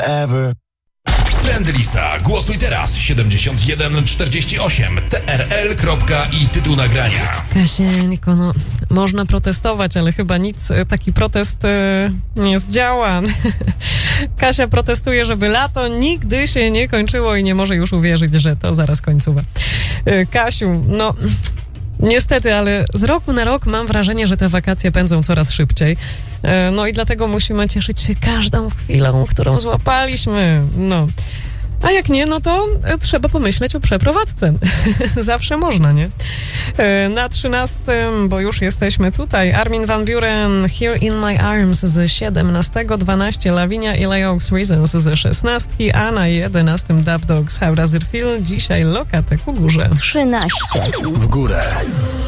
ever. Trendlista. Głosuj teraz 7148 TRL. I tytuł nagrania. Kasieńko, no można protestować, ale chyba nic, taki protest nie zdziała. Kasia protestuje, żeby lato nigdy się nie kończyło i nie może już uwierzyć, że to zaraz końcówka. Kasiu, no niestety, ale z roku na rok mam wrażenie, że te wakacje pędzą coraz szybciej. No i dlatego musimy cieszyć się każdą chwilą, którą złapaliśmy. No. A jak nie, no to trzeba pomyśleć o przeprowadzce. Zawsze można, nie? Na 13, bo już jesteśmy tutaj, Armin van Buuren, Here in My Arms z 17, 12 Lavinia i Leox Reasons z 16, a na 11 Dub Dogs How Does It Feel? Dzisiaj Lokatek u górze. 13. W górę.